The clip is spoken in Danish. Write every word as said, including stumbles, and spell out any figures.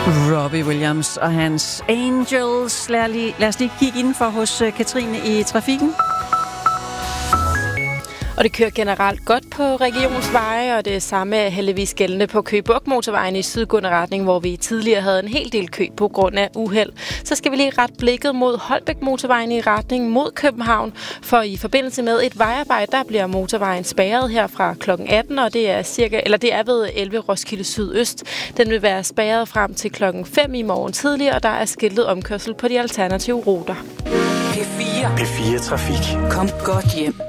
Robbie Williams og hans Angels. Lad, lige, lad os lige kigge indenfor hos Katrine i trafikken. Og det kører generelt godt på regionsveje, og det samme er heldigvis gældende på Køge Bugt motorvejen i sydgående retning, hvor vi tidligere havde en hel del kø på grund af uheld. Så skal vi lige rette blikket mod Holbæk motorvejen i retning mod København, for i forbindelse med et vejarbejde, der bliver motorvejen spærret her fra klokken atten, og det er cirka, eller det er ved elleve Roskilde Sydøst. Den vil være spærret frem til klokken fem i morgen tidlig, og der er skiltet omkørsel på de alternative ruter. P fire. P fire Trafik. Kom godt hjem.